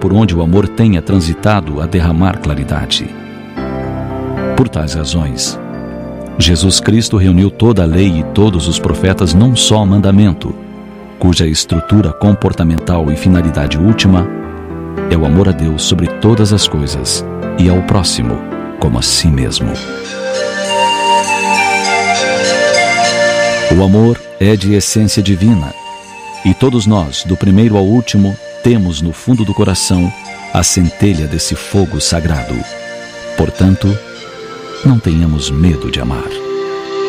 por onde o amor tenha transitado a derramar claridade. Por tais razões, Jesus Cristo reuniu toda a lei e todos os profetas num só mandamento, cuja estrutura comportamental e finalidade última é o amor a Deus sobre todas as coisas e ao próximo como a si mesmo. O amor é de essência divina, e todos nós, do primeiro ao último, temos no fundo do coração a centelha desse fogo sagrado. Portanto, não tenhamos medo de amar.